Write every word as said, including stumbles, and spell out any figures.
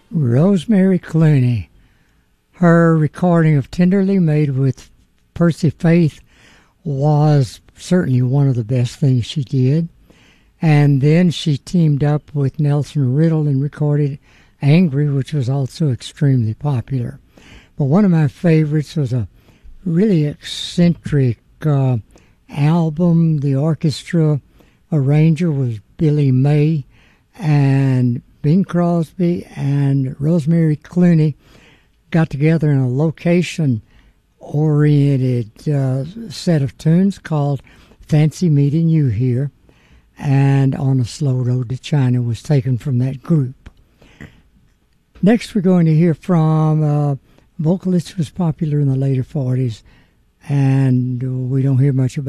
Rosemary Clooney. Her recording of Tenderly Made with Percy Faith was certainly one of the best things she did. And then she teamed up with Nelson Riddle and recorded Angry, which was also extremely popular. But one of my favorites was a really eccentric uh, album. The orchestra arranger was Billy May, and Bing Crosby and Rosemary Clooney got together in a location-oriented uh, set of tunes called Fancy Meeting You Here, and On a Slow Road to China was taken from that group. Next, we're going to hear from a vocalist who was popular in the later forties, and we don't hear much about